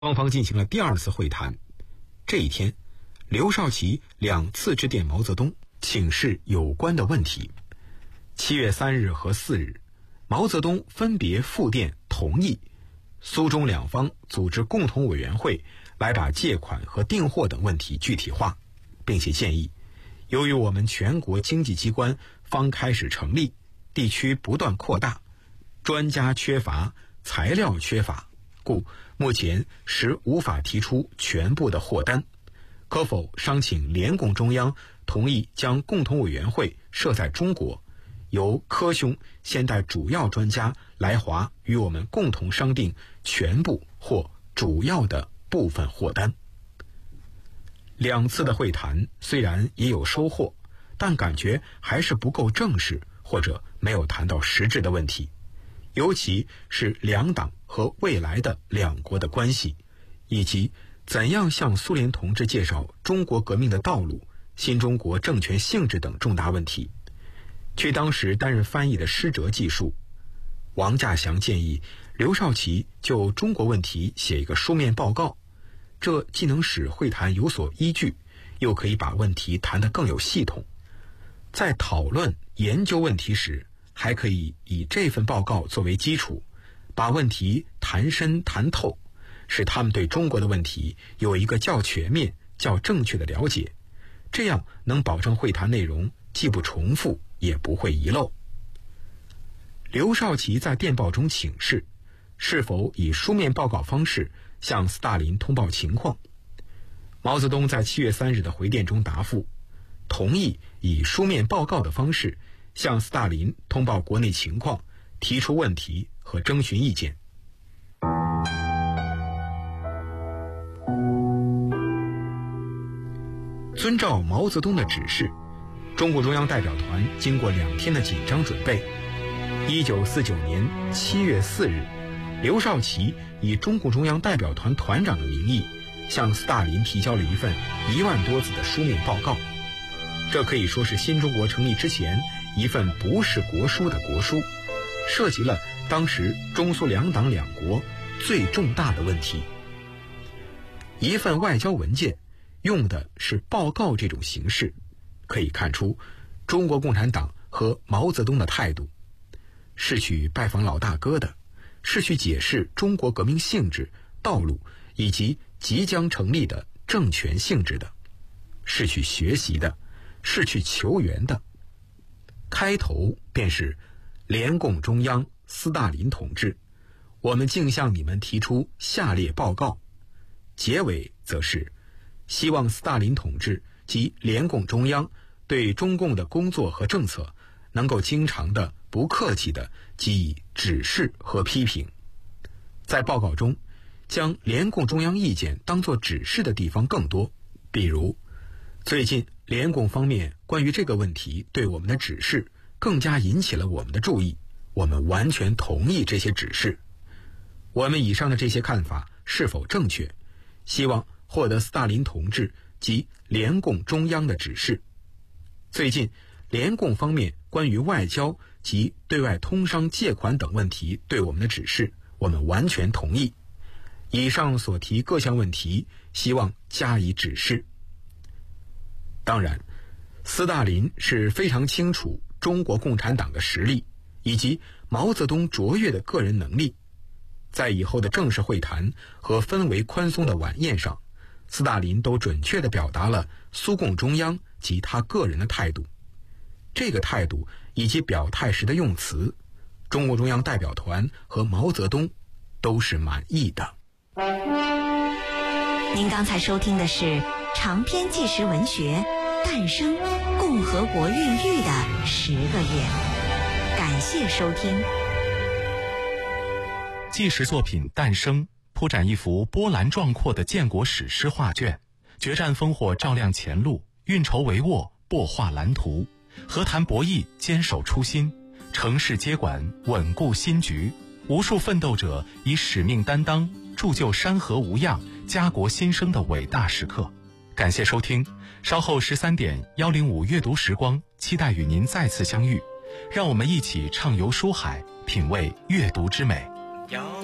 双方进行了第二次会谈。这一天，刘少奇2次致电毛泽东，请示有关的问题。7月3日和4日，毛泽东分别复电同意苏中两方组织共同委员会来把借款和订货等问题具体化，并且建议，由于我们全国经济机关方开始成立，地区不断扩大，专家缺乏，材料缺乏，故目前实无法提出全部的货单，可否商请联共中央同意将共同委员会设在中国，由柯兄先带主要专家来华与我们共同商定全部或主要的部分货单。2次的会谈虽然也有收获，但感觉还是不够正式，或者没有谈到实质的问题，尤其是两党和未来的两国的关系，以及怎样向苏联同志介绍中国革命的道路、新中国政权性质等重大问题。据当时担任翻译的施哲记述，王稼祥建议刘少奇就中国问题写一个书面报告，这既能使会谈有所依据，又可以把问题谈得更有系统。在讨论研究问题时，还可以以这份报告作为基础，把问题谈深谈透，使他们对中国的问题有一个较全面、较正确的了解，这样能保证会谈内容既不重复，也不会遗漏。刘少奇在电报中请示，是否以书面报告方式向斯大林通报情况。毛泽东在7月3日的回电中答复，同意以书面报告的方式向斯大林通报国内情况，提出问题和征询意见。遵照毛泽东的指示，中共中央代表团经过2天的紧张准备，1949年7月4日，刘少奇以中共中央代表团团长的名义，向斯大林提交了一份1万多字的书面报告。这可以说是新中国成立之前一份不是国书的国书，涉及了当时中苏两党两国最重大的问题。一份外交文件用的是报告这种形式，可以看出中国共产党和毛泽东的态度，是去拜访老大哥的，是去解释中国革命性质、道路以及即将成立的政权性质的，是去学习的，是去求援的。开头便是联共中央斯大林同志，我们竟向你们提出下列报告。结尾则是希望斯大林同志及联共中央对中共的工作和政策能够经常的、不客气的给予指示和批评。在报告中，将联共中央意见当作指示的地方更多，比如最近联共方面关于这个问题对我们的指示更加引起了我们的注意，我们完全同意这些指示。我们以上的这些看法是否正确，希望获得斯大林同志及联共中央的指示。最近联共方面关于外交及对外通商借款等问题对我们的指示，我们完全同意。以上所提各项问题，希望加以指示。当然，斯大林是非常清楚中国共产党的实力，以及毛泽东卓越的个人能力。在以后的正式会谈和氛围宽松的晚宴上，斯大林都准确地表达了苏共中央及他个人的态度。这个态度以及表态时的用词，中共中央代表团和毛泽东都是满意的。 您刚才收听的是长篇纪实文学《诞生共和国孕育的10个月》，感谢收听。 纪实作品《诞生》铺展一幅波澜壮阔的建国史诗画卷，决战烽火照亮前路，运筹帷幄擘画蓝图，和谈博弈坚守初心，城市接管稳固新局。无数奋斗者以使命担当，铸就山河无恙、家国新生的伟大时刻。感谢收听，稍后13点105阅读时光，期待与您再次相遇。让我们一起畅游书海，品味阅读之美。